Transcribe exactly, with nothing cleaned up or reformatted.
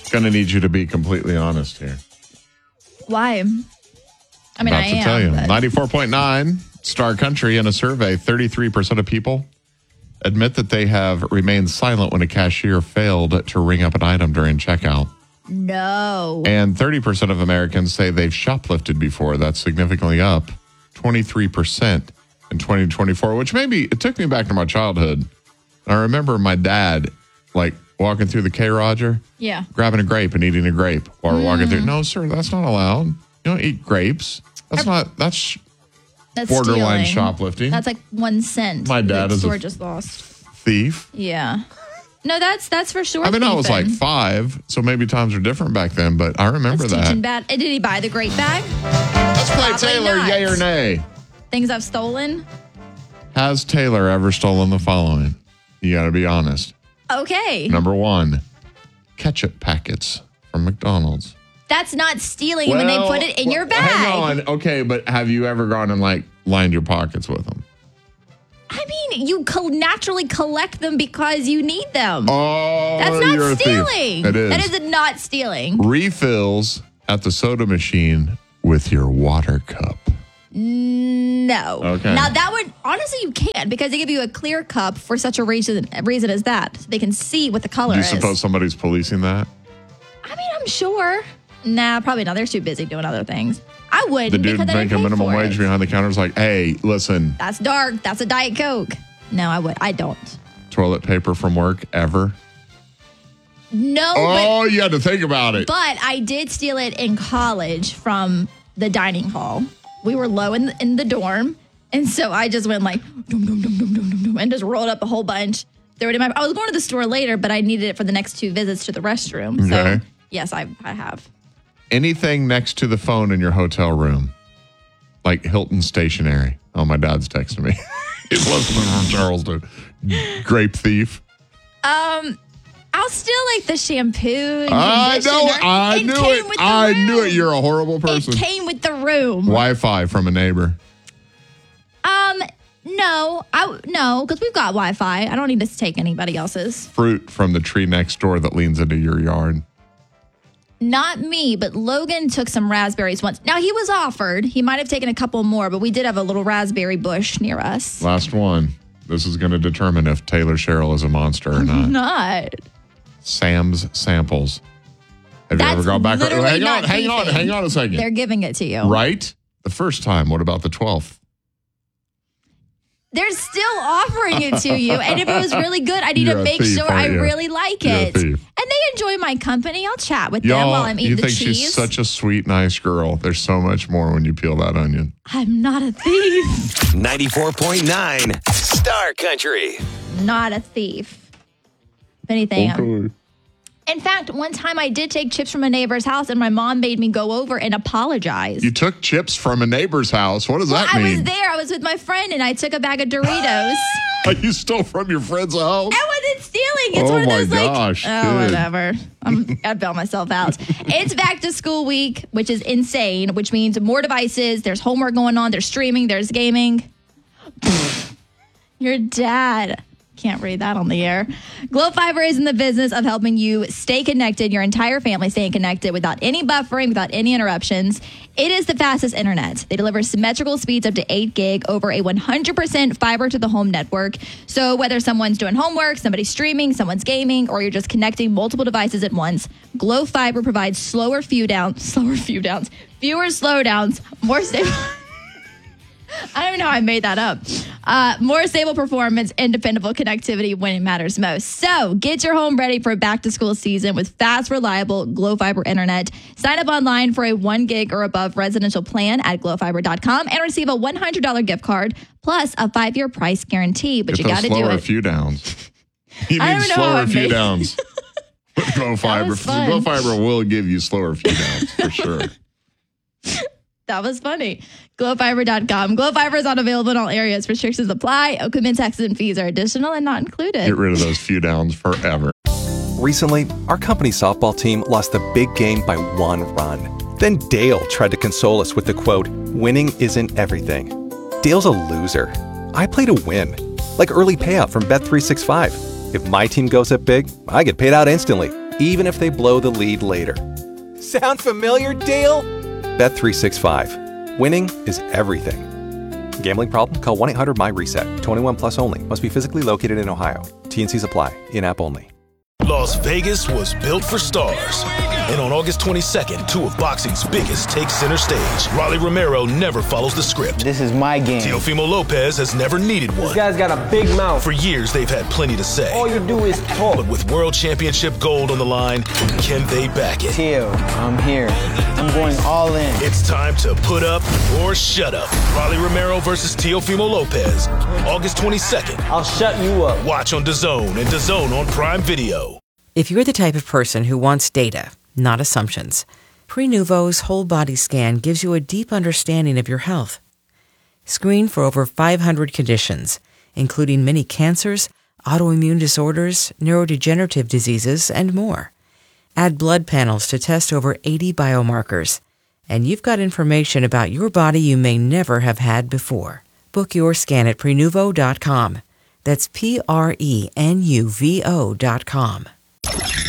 Going to need you to be completely honest here. Why? I mean, About I to am. tell you. But... ninety-four point nine Star Country in a survey, thirty-three percent of people admit that they have remained silent when a cashier failed to ring up an item during checkout. No. And thirty percent of Americans say they've shoplifted before. That's significantly up twenty-three percent in twenty twenty-four, which maybe it took me back to my childhood. I remember my dad, like, walking through the K. Roger, yeah, grabbing a grape and eating a grape while we're mm. walking through. No, sir, that's not allowed. You don't eat grapes. That's Are, not, that's, that's borderline stealing. shoplifting. That's like one cent. My dad is a just lost. thief. Yeah. No, that's that's for sure. I mean, thieving. I was like five, so maybe times are different back then, but I remember that's that. Teaching bad. Did he buy the grape bag? Let's play Probably Taylor, not. yay or nay. Things I've stolen? Has Taylor ever stolen the following? You got to be honest. Okay. Number one, ketchup packets from McDonald's. That's not stealing well, when they put it in well, your bag. Hang on. Okay, but have you ever gone and like lined your pockets with them? I mean, you co- naturally collect them because you need them. Oh, that's not you're stealing. A thief. It is. That is not stealing. Refills at the soda machine with your water cup. No. Okay. Now that would honestly you can because they give you a clear cup for such a reason reason as that. So they can see what the color Do you is. suppose somebody's policing that? I mean, I'm sure. Nah, probably not. They're too busy doing other things. I wouldn't. The dude because I making didn't pay minimum for wage it. behind the counter is like, hey, listen. That's dark. That's a Diet Coke. No, I would. I don't. Toilet paper from work ever? No, Oh, but, you had to think about it. but I did steal it in college from the dining hall. We were low in the, in the dorm, and so I just went like, dum, dum, dum, dum, dum, dum, dum, and just rolled up a whole bunch. Threw it in my. I was going to the store later, but I needed it for the next two visits to the restroom. Okay. So yes, I I have. Anything next to the phone in your hotel room, like Hilton stationery. Oh, my dad's texting me. It wasn't from Charleston. Grape thief. Um, I'll steal like the shampoo. And I know. conditioner. I It knew came it. with the I room. knew it. You're a horrible person. It came with the room. Wi-Fi from a neighbor. Um, no, I no, because we've got Wi-Fi. I don't need to take anybody else's. Fruit from the tree next door that leans into your yard. Not me, but Logan took some raspberries once. Now, he was offered. He might have taken a couple more, but we did have a little raspberry bush near us. Last one. This is going to determine if Taylor Sherrill is a monster or not. Not. Sam's Samples. Have That's you ever gone back? literally Hang not on, hang on, thieving. hang on a second. They're giving it to you. Right? The first time. What about the twelfth? They're still offering it to you. And if it was really good, I need You're to a make thief, sure I aren't you? really like You're a it. thief. And they enjoy my company. I'll chat with them Y'all, while I'm eating you the think cheese. she's such a sweet, nice girl. There's so much more when you peel that onion. I'm not a thief. ninety-four point nine Star Country. Not a thief. If anything, I'm Okay. In fact, one time I did take chips from a neighbor's house and my mom made me go over and apologize. You took chips from a neighbor's house. What does well, that I mean? was there. I was with my friend and I took a bag of Doritos. You stole from your friend's house? I wasn't stealing. It's Oh one of my those gosh, like, oh, dude. whatever. I'm, I bail myself out. It's back to school week, which is insane, which means more devices. There's homework going on. There's streaming. There's gaming. Your dad. Can't read that on the air. Glow Fiber is in the business of helping you stay connected, your entire family staying connected without any buffering, without any interruptions. It is the fastest internet. They deliver symmetrical speeds up to eight gig over a one hundred percent fiber to the home network. So whether someone's doing homework, somebody's streaming, someone's gaming, or you're just connecting multiple devices at once, Glow Fiber provides slower few downs, slower few downs, fewer slowdowns, more stable. I don't even know how I made that up. Uh, more stable performance and dependable connectivity when it matters most. So get your home ready for back to school season with fast, reliable Glow Fiber internet. Sign up online for a one gig or above residential plan at glow fiber dot com and receive a one hundred dollars gift card plus a five-year price guarantee. But Get you got those to do slower it. few downs. You I need don't know how slower I few made- downs. With Glow Fiber. was fun. Glow Fiber will give you slower few downs for sure. That was funny. glow fiber dot com. Glow Fiber is not available in all areas. Restrictions apply. Equipment taxes and fees are additional and not included. Get rid of those few downs forever. Recently, our company softball team lost the big game by one run. Then Dale tried to console us with the quote, "Winning isn't everything." Dale's a loser. I play to win. Like early payout from Bet three sixty-five. If my team goes up big, I get paid out instantly. even if they blow the lead later. Sound familiar, Dale? Bet three sixty-five. Winning is everything. Gambling problem? Call one eight hundred M Y reset. twenty-one plus only. Must be physically located in Ohio. T N Cs apply. In-app only. Las Vegas was built for stars. And on August twenty-second, two of boxing's biggest take center stage. Rolly Romero never follows the script. This is my game. Teofimo Lopez has never needed one. This guy's got a big mouth. For years, they've had plenty to say. All you do is talk. But with World Championship gold on the line, can they back it? Teo, I'm here. I'm going all in. It's time to put up or shut up. Rolly Romero versus Teofimo Lopez. August twenty-second. I'll shut you up. Watch on DAZN and DAZN on Prime Video. If you're the type of person who wants data, not assumptions, Prenuvo's whole body scan gives you a deep understanding of your health. Screen for over five hundred conditions, including many cancers, autoimmune disorders, neurodegenerative diseases, and more. Add blood panels to test over eighty biomarkers, and you've got information about your body you may never have had before. Book your scan at Prenuvo dot com. That's P R E N U V O dot com.